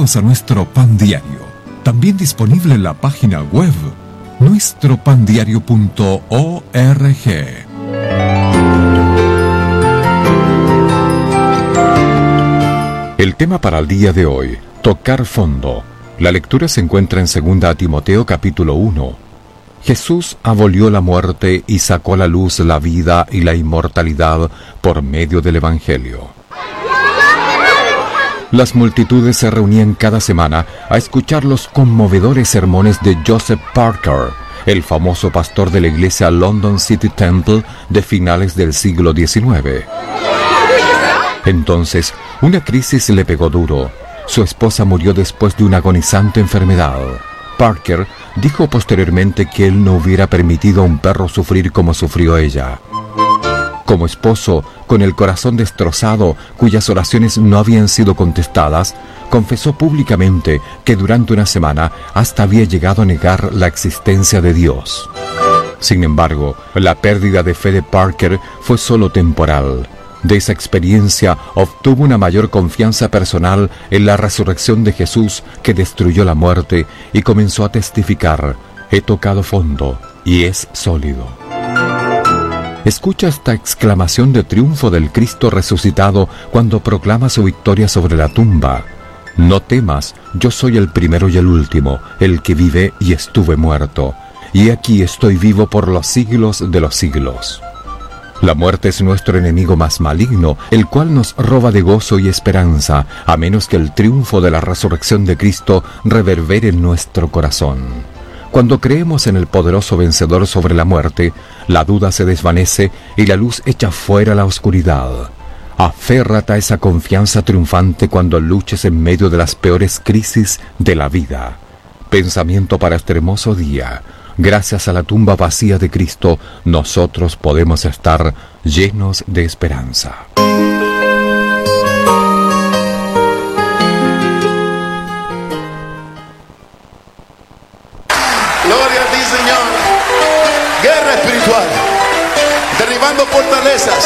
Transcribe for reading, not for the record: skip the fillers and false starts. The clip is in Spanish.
Bienvenidos a nuestro Pan Diario, también disponible en la página web nuestropandiario.org. El tema para el día de hoy, tocar fondo. La lectura se encuentra en 2 Timoteo capítulo 1. Jesús abolió la muerte y sacó a la luz la vida y la inmortalidad por medio del Evangelio. Las multitudes se reunían cada semana a escuchar los conmovedores sermones de Joseph Parker, el famoso pastor de la iglesia London City Temple de finales del siglo XIX. Entonces, una crisis le pegó duro. Su esposa murió después de una agonizante enfermedad. Parker dijo posteriormente que él no hubiera permitido a un perro sufrir como sufrió ella. Como esposo, con el corazón destrozado, cuyas oraciones no habían sido contestadas, confesó públicamente que durante una semana hasta había llegado a negar la existencia de Dios. Sin embargo, la pérdida de fe de Parker fue solo temporal. De esa experiencia obtuvo una mayor confianza personal en la resurrección de Jesús que destruyó la muerte y comenzó a testificar: he tocado fondo y es sólido. Escucha esta exclamación de triunfo del Cristo resucitado cuando proclama su victoria sobre la tumba. No temas, yo soy el primero y el último, el que vive y estuve muerto, y aquí estoy vivo por los siglos de los siglos. La muerte es nuestro enemigo más maligno, el cual nos roba de gozo y esperanza, a menos que el triunfo de la resurrección de Cristo reverbere en nuestro corazón. Cuando creemos en el poderoso vencedor sobre la muerte, la duda se desvanece y la luz echa fuera la oscuridad. Aférrate a esa confianza triunfante cuando luches en medio de las peores crisis de la vida. Pensamiento para este hermoso día. Gracias a la tumba vacía de Cristo, nosotros podemos estar llenos de esperanza. Gloria a ti, Señor. Guerra espiritual, derribando fortalezas.